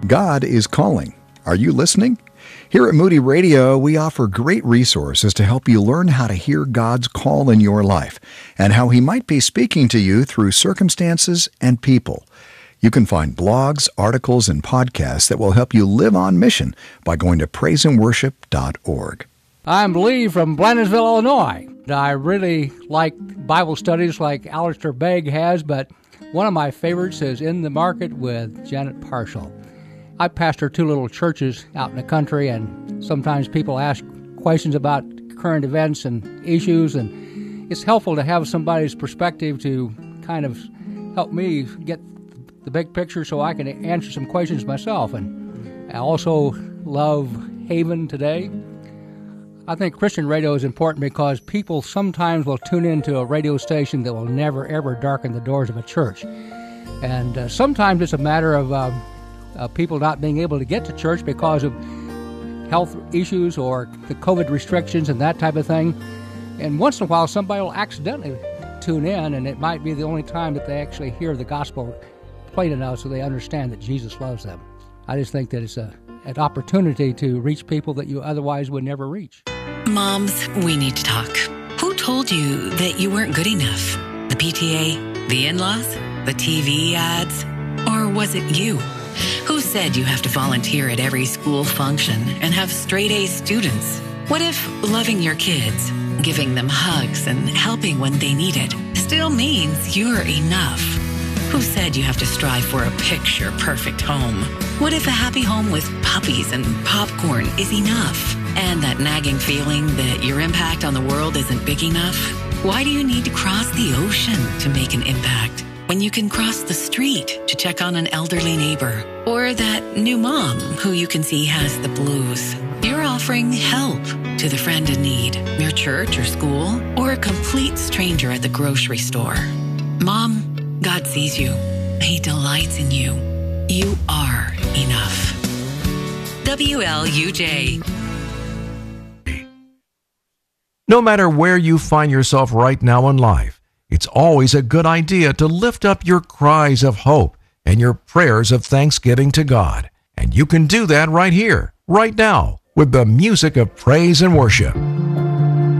God is calling. Are you listening? Here at Moody Radio, we offer great resources to help you learn how to hear God's call in your life and how He might be speaking to you through circumstances and people. You can find blogs, articles, and podcasts that will help you live on mission by going to praiseandworship.org. I'm Lee from Blandensville, Illinois. I really like Bible studies like Alistair Begg has, but one of my favorites is In the Market with Janet Parshall. I pastor two little churches out in the country, and sometimes people ask questions about current events and issues, and it's helpful to have somebody's perspective to kind of help me get the big picture so I can answer some questions myself. And I also love Haven Today. I think Christian radio is important because people sometimes will tune into a radio station that will never, ever darken the doors of a church. And sometimes it's a matter of people not being able to get to church because of health issues or the COVID restrictions and that type of thing. And once in a while, somebody will accidentally tune in, and it might be the only time that they actually hear the gospel played enough so they understand that Jesus loves them. I just think that it's an opportunity to reach people that you otherwise would never reach. Moms, we need to talk. Who told you that you weren't good enough? The PTA? The in-laws? The TV ads? Or was it you? Who said you have to volunteer at every school function and have straight-A students? What if loving your kids, giving them hugs and helping when they need it, still means you're enough? Who said you have to strive for a picture-perfect home? What if a happy home with puppies and popcorn is enough? And that nagging feeling that your impact on the world isn't big enough? Why do you need to cross the ocean to make an impact when you can cross the street to check on an elderly neighbor? Or that new mom who you can see has the blues? You're offering help to the friend in need, your church or school, or a complete stranger at the grocery store. Mom, God sees you. He delights in you. You are enough. WLUJ. No matter where you find yourself right now in life, it's always a good idea to lift up your cries of hope and your prayers of thanksgiving to God. And you can do that right here, right now, with the music of praise and worship.